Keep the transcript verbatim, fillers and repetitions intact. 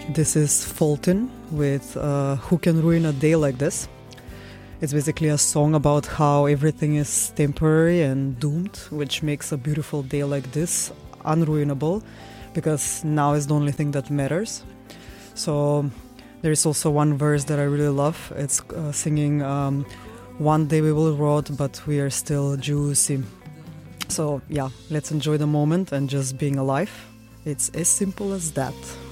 This is Fulton with uh, Who Can Ruin a Day Like This. It's basically a song about how everything is temporary and doomed, which makes a beautiful day like this unruinable, because now is the only thing that matters. So there is also one verse that I really love. It's uh, singing, um, one day we will rot, but we are still juicy. So yeah, let's enjoy the moment and just being alive. It's as simple as that.